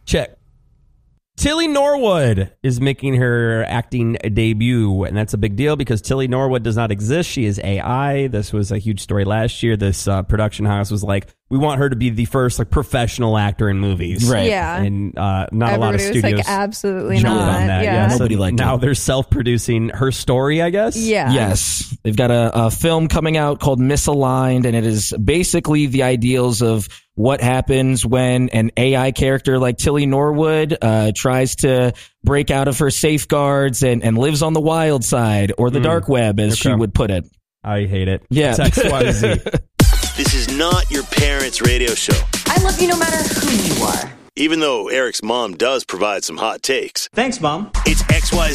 Check. Tilly Norwood is making her acting debut, and that's a big deal because Tilly Norwood does not exist. She is AI. This was a huge story last year. This production house was like, we want her to be the first like professional actor in movies. Right. Yeah. And not Everybody a lot of was studios like, absolutely jumped not. on that. Yeah. So Nobody liked now it. they're self-producing her story, I guess. Yeah. Yes. They've got a film coming out called Misaligned, and it is basically the ideals of what happens when an AI character like Tilly Norwood tries to break out of her safeguards and lives on the wild side, or the dark web, as she would put it. I hate it. Yeah. It's XYZ. This is not your parents' radio show. I love you no matter who you are. Even though Eric's mom does provide some hot takes. Thanks, Mom. It's XYZ